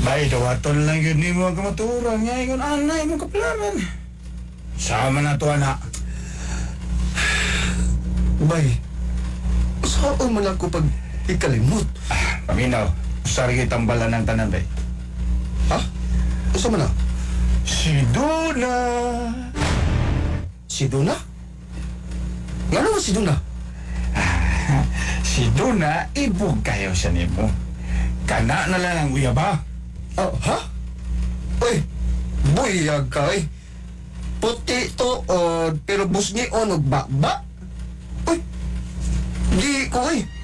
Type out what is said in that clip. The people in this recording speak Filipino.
Bay, dawaton lang yun ni mo ang kamaturan. Nga yun, anay mo kaplanan. Sama na to, anak. Bay, saan man ako pag ikalimot? Paminaw, usari tambalan ng tanan, bay. Ha? Saan man na? Si Duna. Si Duna? Nga naman si Duna? Si Duna, ibog kayo siya ni mo. Kana na lang ang uyaba. Ha? Uy, buyag ka eh. Puti to, pero busngi o nagbakba? Uy, di ko eh.